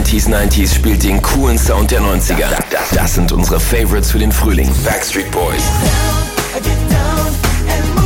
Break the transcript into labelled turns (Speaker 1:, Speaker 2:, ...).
Speaker 1: 90s spielt den coolen Sound der 90er. Das sind unsere Favorites für den Frühling. Backstreet Boys.
Speaker 2: Get down and move.